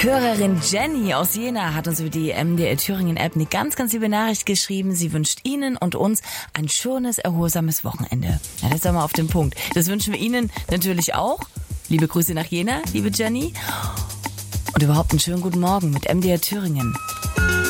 Hörerin Jenny aus Jena hat uns über die MDR Thüringen App eine ganz, ganz liebe Nachricht geschrieben. Sie wünscht Ihnen und uns ein schönes, erholsames Wochenende. Ja, das ist doch mal auf den Punkt. Das wünschen wir Ihnen natürlich auch. Liebe Grüße nach Jena, liebe Jenny. Und überhaupt einen schönen guten Morgen mit MDR Thüringen.